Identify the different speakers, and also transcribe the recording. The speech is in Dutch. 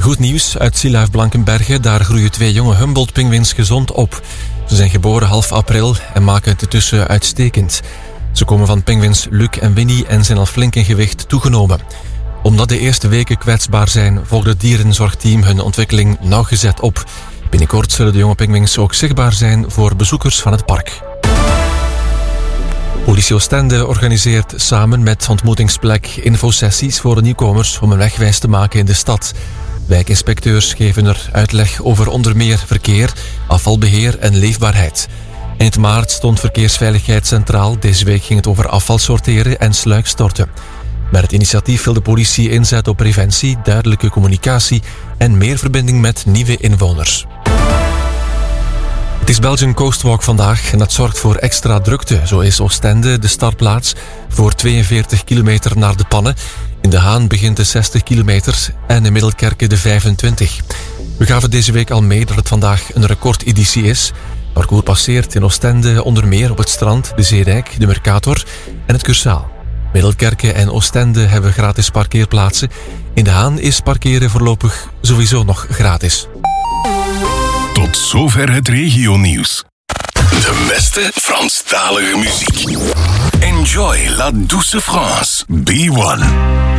Speaker 1: Goed nieuws uit Zielhuif-Blankenberge. Daar groeien 2 jonge Humboldt-pinguïns gezond op. Ze zijn geboren half april en maken het ertussen uitstekend. Ze komen van pinguïns Luc en Winnie en zijn al flink in gewicht toegenomen. Omdat de eerste weken kwetsbaar zijn, volgt het dierenzorgteam hun ontwikkeling nauwgezet op. Binnenkort zullen de jonge pinguïns ook zichtbaar zijn voor bezoekers van het park. Politie Oostende organiseert samen met Ontmoetingsplek infosessies voor de nieuwkomers om een wegwijs te maken in de stad. Wijkinspecteurs geven er uitleg over onder meer verkeer, afvalbeheer en leefbaarheid. Eind maart stond verkeersveiligheid centraal. Deze week ging het over afval sorteren en sluikstorten. Met het initiatief wil de politie inzetten op preventie, duidelijke communicatie en meer verbinding met nieuwe inwoners. Het is Belgian Coast Walk vandaag en dat zorgt voor extra drukte. Zo is Oostende de startplaats voor 42 kilometer naar de Pannen. In De Haan begint de 60 kilometer en in Middelkerke de 25. We gaven deze week al mee dat het vandaag een recordeditie is. Het parcours passeert in Oostende onder meer op het strand, de Zeedijk, de Mercator en het Cursaal. Middelkerke en Oostende hebben gratis parkeerplaatsen. In De Haan is parkeren voorlopig sowieso nog gratis.
Speaker 2: Tot zover het regionieuws. De beste Franstalige muziek. Enjoy la douce France. B1.